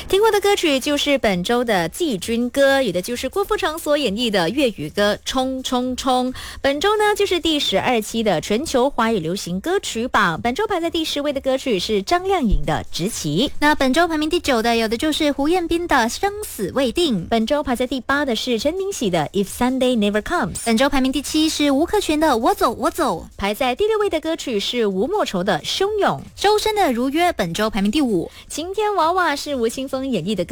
听过的歌曲就是本周的季军歌，也的就是郭富城所演绎的粤语歌《冲冲冲》。本周呢就是第12期的全球华语流行歌曲榜，本周排在第10位的歌曲是张靓颖的《执棋》。 那本周排名第9的有的就是胡彦斌的《生死未定》。 本周排在第8的是陈明喜的《If Sunday Never Comes》。 本周排名第7是吴克群的《我走我走》。 排在第6位的歌曲是吴莫愁的《汹涌》。 周深的《如约》本周排名第5。 晴天娃娃是吴青峰演绎的歌